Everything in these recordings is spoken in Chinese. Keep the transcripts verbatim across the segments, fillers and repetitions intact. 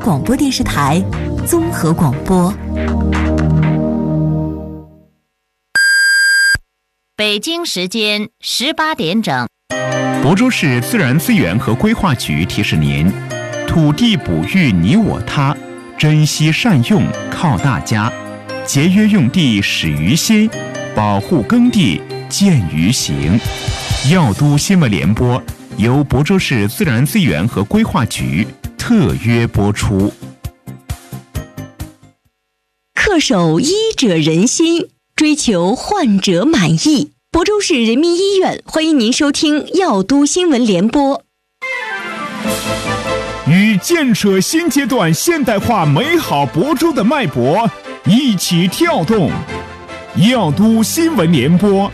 广播电视台综合广播。 北京时间十八点整。 亳州市自然资源和规划局提示您：土地哺育你我他，珍惜善用靠大家，节约用地始于心，保护耕地见于行。药都新闻联播由亳州市自然资源和规划局特约播出。 恪守医者仁心，追求患者满意。亳州市人民医院欢迎您收听药都新闻联播。 与建设新阶段现代化美好亳州的脉搏一起跳动，药都新闻联播。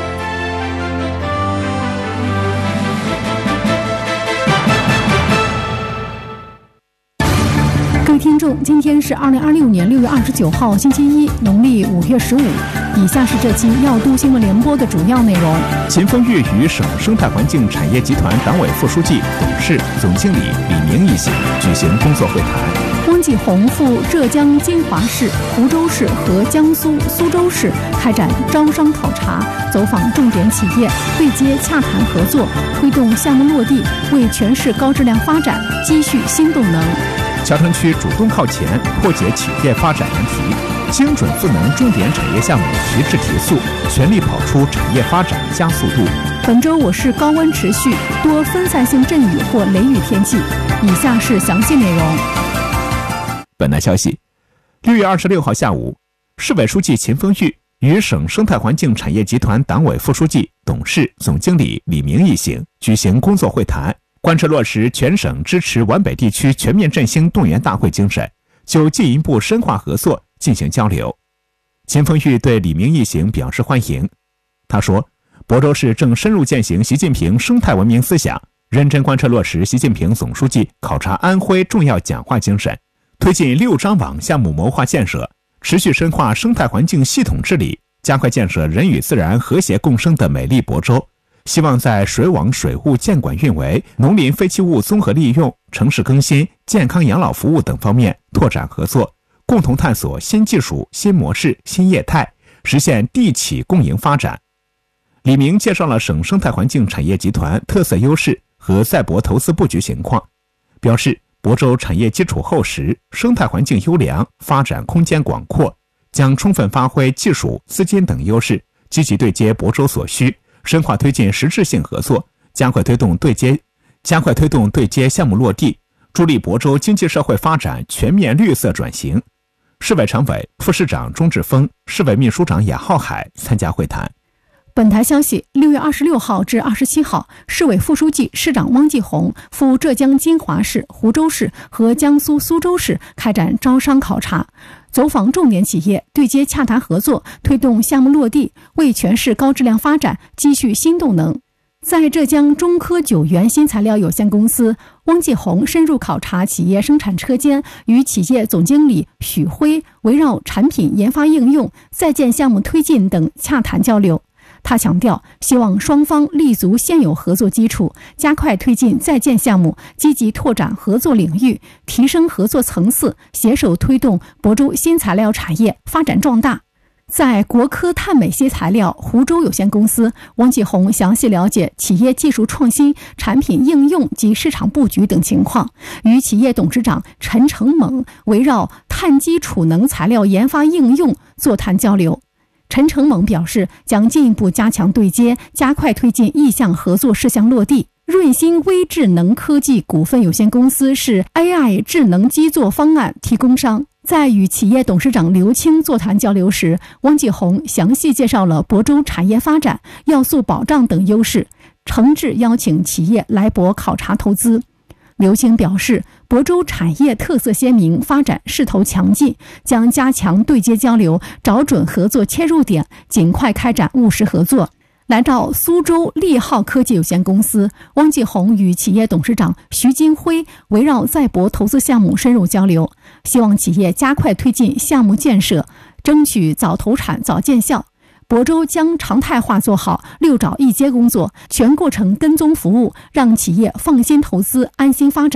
各位听众，今天是二零二六年六月二十九号，星期一，农历五月十五。以下是这期药都新闻联播的主要内容。 秦风裕与省生态环境产业集团党委副书记、董事、总经理李明一行举行工作会谈。 汪继红赴浙江金华市、湖州市和江苏苏州市开展招商考察，走访重点企业，对接洽谈合作，推动项目落地，为全市高质量发展积蓄新动能。 桥城区主动靠前，破解企业发展难题，精准赋能重点产业项目提质提速，全力跑出产业发展加速度。 本周我市高温持续，多分散性阵雨或雷雨天气。以下是详细内容。 本台消息，六月二十六号下午，市委书记秦风裕与省生态环境产业集团党委副书记、董事、总经理李明一行举行工作会谈，贯彻落实全省支持皖北地区全面振兴动员大会精神，就进一步深化合作进行交流。秦风裕对李明一行表示欢迎。他说，亳州市正深入践行习近平生态文明思想，认真贯彻落实习近平总书记考察安徽重要讲话精神，推进六张网项目谋划建设，持续深化生态环境系统治理，加快建设人与自然和谐共生的美丽亳州。希望在水网水务监管运维、农林废弃物综合利用、城市更新、健康养老服务等方面拓展合作，共同探索新技术、新模式、新业态，实现地企共赢发展。李明介绍了省生态环境产业集团特色优势和在亳投资布局情况，表示亳州产业基础厚实，生态环境优良，发展空间广阔，将充分发挥技术、资金等优势，积极对接亳州所需，深化推进实质性合作，加快推动对接加快推动对接项目落地，助力亳州经济社会发展全面绿色转型。市委常委、副市长钟志峰、市委秘书长雅浩海参加会谈。 本台消息，六月二十六号至二十七号，市委副书记、市长汪继红赴浙江金华市、湖州市和江苏苏州市开展招商考察，走访重点企业，对接洽谈合作，推动项目落地，为全市高质量发展积蓄新动能。在浙江中科九元新材料有限公司，汪继红深入考察企业生产车间，与企业总经理许辉围绕产品研发应用、在建项目推进等洽谈交流。他强调，希望双方立足现有合作基础，加快推进在建项目，积极拓展合作领域，提升合作层次，携手推动亳州新材料产业发展壮大。在国科碳美新材料湖州有限公司，汪继红详细了解企业技术创新、产品应用及市场布局等情况，与企业董事长陈成猛围绕碳基储能材料研发应用座谈交流。陈成猛表示，将进一步加强对接，加快推进意向合作事项落地。润芯微智能科技股份有限公司是 A I 智能基座方案提供商。在与企业董事长刘青座谈交流时，汪继红详细介绍了亳州产业发展、要素保障等优势，诚挚邀请企业来亳考察投资。刘青表示，亳州产业特色鲜明，发展势头强劲，将加强对接交流，找准合作切入点，尽快开展务实合作。来到苏州利浩科技有限公司，汪继红与企业董事长徐金辉围绕在亳投资项目深入交流，希望企业加快推进项目建设，争取早投产早见效。亳州将常态化做好六找一接工作，全过程跟踪服务，让企业放心投资、安心发展。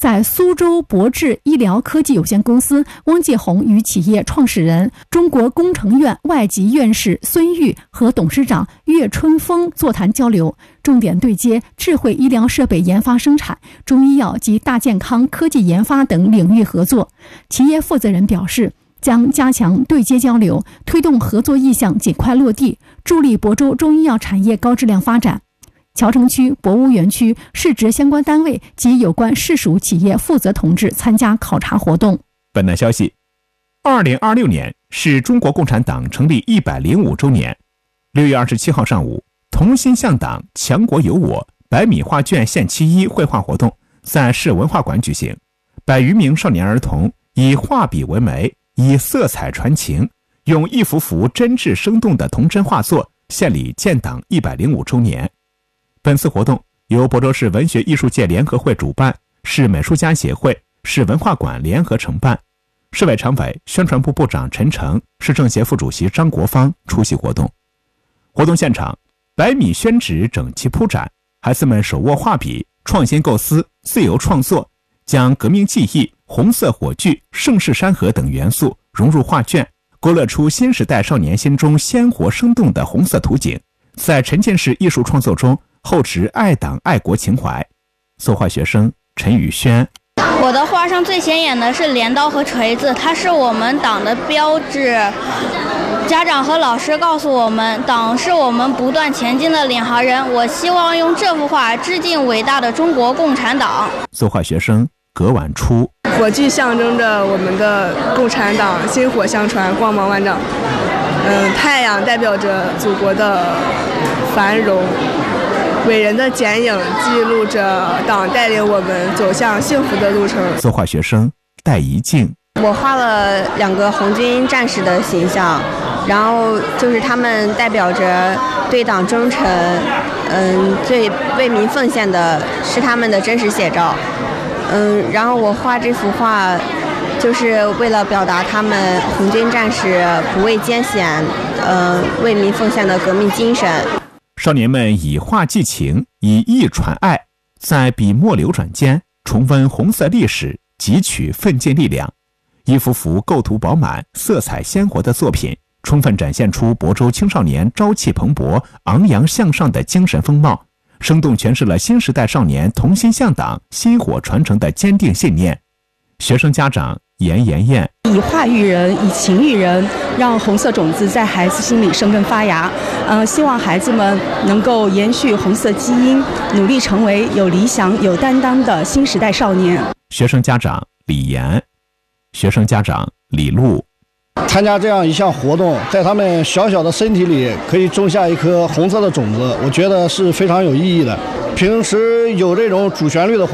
在苏州博智医疗科技有限公司汪继红与企业创始人、中国工程院外籍院士孙玉和董事长岳春风座谈交流，重点对接智慧医疗设备研发生产、中医药及大健康科技研发等领域合作。企业负责人表示，将加强对接交流，推动合作意向尽快落地，助力亳州中医药产业高质量发展。桥城区博物园区市直相关单位及有关市属企业负责同志参加考察活动。 本台消息，二零二六年是中国共产党成立一百零五周年。六月二十七号上午，同心向党，强国有我百米画卷献其一绘画活动在市文化馆举行，百余名少年儿童以画笔为媒，以色彩传情，用一幅幅真挚生动的童真画作献礼建党一百零五周年。本次活动由亳州市文学艺术界联合会主办，市美术家协会、市文化馆联合承办。市委常委、宣传部部长陈诚、市政协副主席张国芳出席活动。活动现场，百米宣纸整齐铺展，孩子们手握画笔，创新构思，自由创作，将革命记忆、红色火炬、盛世山河等元素融入画卷，勾勒出新时代少年心中鲜活生动的红色图景，在沉浸式艺术创作中厚植爱党爱国情怀。作画学生陈宇轩， 我的画上最显眼的是镰刀和锤子，它是我们党的标志。家长和老师告诉我们，党是我们不断前进的领航人。我希望用这幅画致敬伟大的中国共产党。 作画学生葛婉初， 火炬象征着我们的共产党薪火相传，光芒万丈。嗯，太阳代表着祖国的繁荣。伟人的剪影记录着党带领我们走向幸福的路程。 作画学生戴怡静， 我画了两个红军战士的形象，然后就是他们代表着对党忠诚，嗯，最为民奉献的是他们的真实写照。嗯，然后我画这幅画就是为了表达他们红军战士不畏艰险，呃，为民奉献的革命精神。 少年们以画寄情，以意传爱，在笔墨流转间重温红色历史，汲取奋进力量。一幅幅构图饱满、色彩鲜活的作品，充分展现出亳州青少年朝气蓬勃、昂扬向上的精神风貌，生动诠释了新时代少年同心向党、薪火传承的坚定信念。学生家长严妍妍， 以画育人，以情育人，让红色种子在孩子心里生根发芽。呃，希望孩子们能够延续红色基因，努力成为有理想、有担当的新时代少年。 学生家长李岩，学生家长李璐， 参加这样一项活动，在他们小小的身体里可以种下一颗红色的种子，我觉得是非常有意义的。平时有这种主旋律的活动